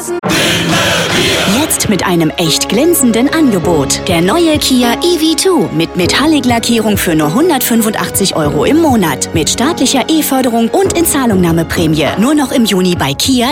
Jetzt mit einem echt glänzenden Angebot. Der neue Kia EV2 mit Metallic-Lackierung für nur 185 € im Monat. Mit staatlicher E-Förderung und Inzahlungnahmeprämie. Nur noch im Juni bei Kia